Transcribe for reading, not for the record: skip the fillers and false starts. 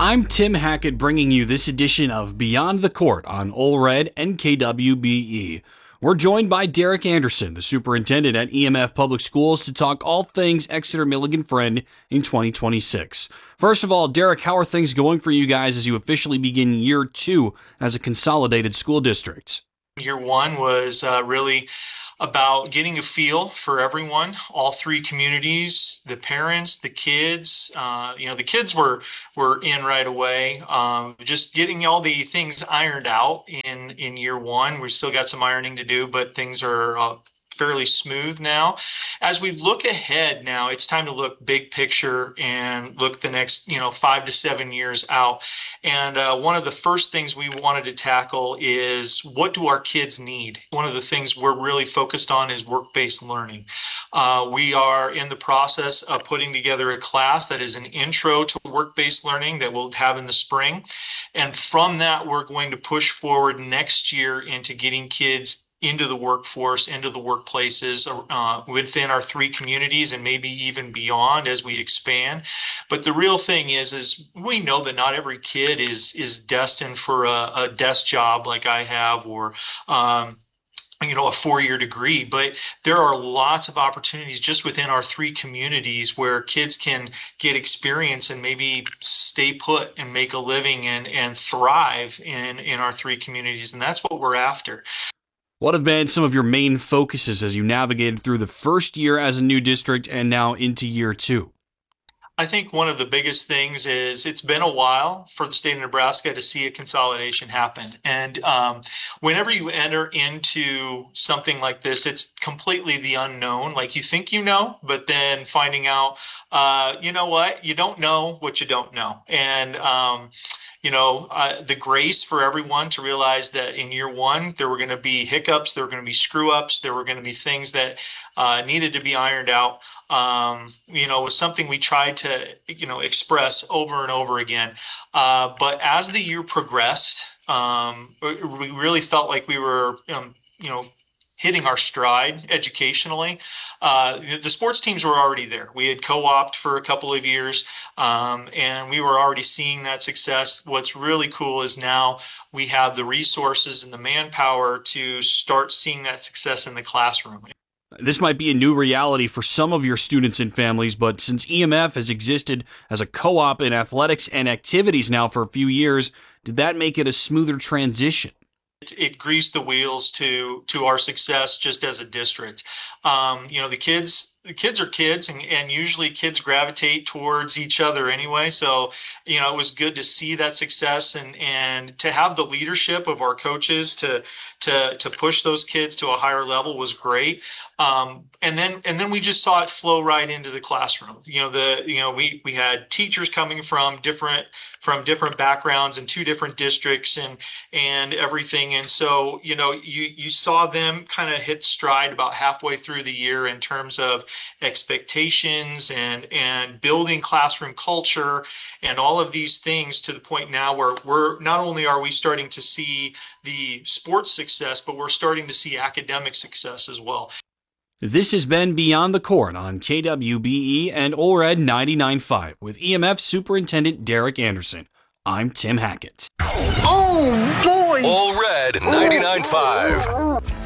I'm Tim Hackett bringing you this edition of Beyond the Court on Ole Red and KWBE. We're joined by Derek Anderson, the superintendent at EMF Public Schools, to talk all things Exeter Milligan Friend in 2026. First of all, Derek, how are things going for you guys as you officially begin year 2 as a consolidated school district? Year 1 was really about getting a feel for everyone, all three communities, the parents, the kids. The kids were in right away. Just getting all the things ironed out in year 1. We still got some ironing to do, but things are fairly smooth now. As we look ahead now, it's time to look big picture and look the next 5 to 7 years out. And one of the first things we wanted to tackle is, what do our kids need? One of the things we're really focused on is work-based learning. We are in the process of putting together a class that is an intro to work-based learning that we'll have in the spring. And from that, we're going to push forward next year into getting kids into the workforce, into the workplaces within our three communities and maybe even beyond as we expand. But the real thing is we know that not every kid is destined for a desk job like I have, or a 4-year degree, but there are lots of opportunities just within our three communities where kids can get experience and maybe stay put and make a living and thrive in our three communities. And that's what we're after. What have been some of your main focuses as you navigated through the first year as a new district and now into year 2? I think one of the biggest things is it's been a while for the state of Nebraska to see a consolidation happen. And whenever you enter into something like this, it's completely the unknown. Like, you think you know, but then finding out, you know what? You don't know what you don't know. And the grace for everyone to realize that in year 1, there were going to be hiccups, there were going to be screw ups, there were going to be things that needed to be ironed out. Was something we tried to, express over and over again. But as the year progressed, we really felt like we were, hitting our stride educationally. The sports teams were already there. We had co-opted for a couple of years, and we were already seeing that success. What's really cool is now we have the resources and the manpower to start seeing that success in the classroom. This might be a new reality for some of your students and families, but since EMF has existed as a co-op in athletics and activities now for a few years, did that make it a smoother transition? It greased the wheels to our success just as a district. The kids are kids, and usually kids gravitate towards each other anyway. So, it was good to see that success and to have the leadership of our coaches to push those kids to a higher level was great. And then we just saw it flow right into the classroom. We had teachers coming from different backgrounds and 2 different districts and everything. And so, you saw them kind of hit stride about halfway through the year in terms of expectations and building classroom culture and all of these things, to the point now where we're not only are we starting to see the sports success, but we're starting to see academic success as well. This has been Beyond the Court on KWBE and Ole Red 99.5 with EMF Superintendent Derek Anderson. I'm Tim Hackett. Oh, boy! Ole Red 99.5.